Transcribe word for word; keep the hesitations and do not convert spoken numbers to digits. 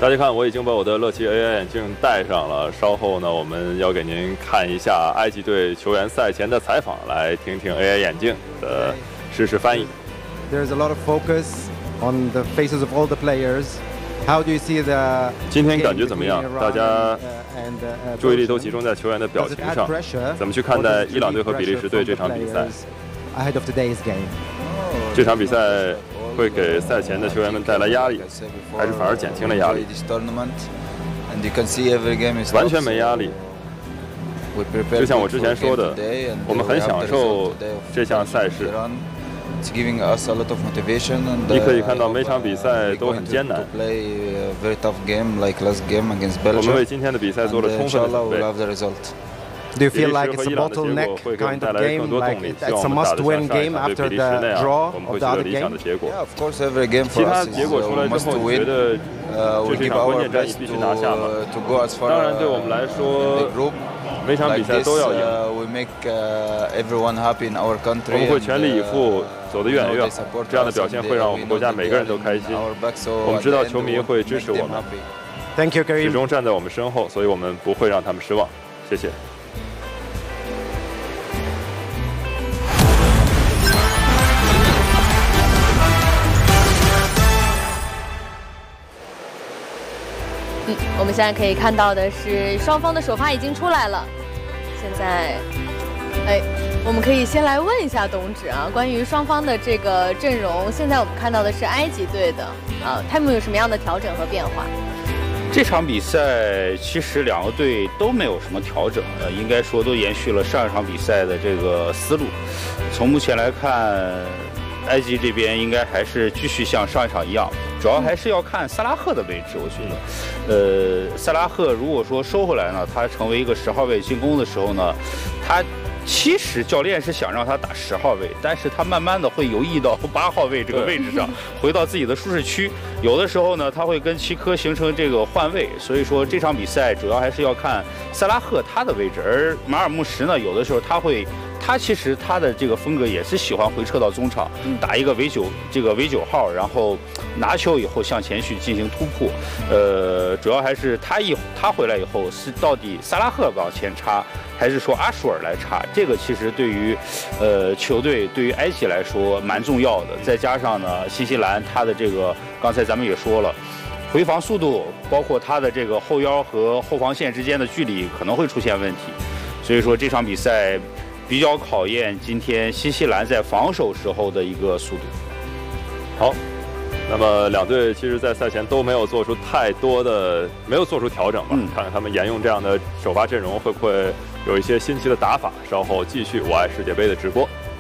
大家看，我已经把我的乐奇 A I 眼镜戴上了。稍后呢，我们要给您看一下埃及队球员赛前的采访，来听听 A I 眼镜的实时翻译。 There's a lot of focus on the faces of all the players. How do you see the? 今天感觉怎么样？大家注意力都集中在球员的表情上。怎么去看待伊朗队和比利时队这场比赛？ Ahead of today's game. 这场比赛会给赛前的球员们带来压力，还是反而减轻了压力？完全没压力。就像我之前说的，我们很享受这项赛事。你可以看到每场比赛都很艰难。我们为今天的比赛做了充分的准备。 Do you feel like it's a bottleneck kind of game, like it's a must-win game after the draw of the other game? Yeah, of course, every game for us is a must-win. Uh, we give our best to to go as far in the group. 每场比赛都要赢。 We make everyone happy in our country. 我们会全力以赴，走得越来越好。这样的表现会让我们国家每个人都开心。我们知道球迷会支持我们。 Thank you, Karim. 始终站在我们身后，所以我们不会让他们失望。谢谢。 嗯，我们现在可以看到的是双方的首发已经出来了。现在，哎，我们可以先来问一下董指啊，关于双方的这个阵容，现在我们看到的是埃及队的啊，他们有什么样的调整和变化？ 这场比赛其实两个队都没有什么调整，呃，应该说都延续了上一场比赛的这个思路。从目前来看，埃及这边应该还是继续像上一场一样。 主要还是要看萨拉赫的位置，我觉得，呃，萨拉赫如果说收回来呢，他成为一个十号位进攻的时候呢，他其实教练是想让他打十号位，但是他慢慢的会游移到八号位这个位置上，回到自己的舒适区。有的时候呢，他会跟齐科形成这个换位，所以说这场比赛主要还是要看萨拉赫他的位置，而马尔穆什呢，有的时候他会。 他其实他的这个风格也是喜欢回撤到中场，打一个围九这个围九号，然后拿球以后向前去进行突破。呃，主要还是他一他回来以后是到底萨拉赫往前插，还是说阿舒尔来插？这个其实对于呃球队对于埃及来说蛮重要的。再加上呢，新西兰他的这个刚才咱们也说了。 回防速度，包括他的这个后腰和后防线之间的距离可能会出现问题，所以说这场比赛比较考验今天新西兰在防守时候的一个速度。 好，那么两队其实，在赛前都没有做出太多的，没有做出调整吧？嗯、看看他们沿用这样的首发阵容，会不会有一些新奇的打法？稍后继续我爱世界杯的直播。